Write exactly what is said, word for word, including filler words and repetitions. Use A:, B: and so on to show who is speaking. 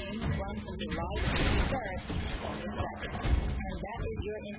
A: game runs from July twenty-third to August second. And that is your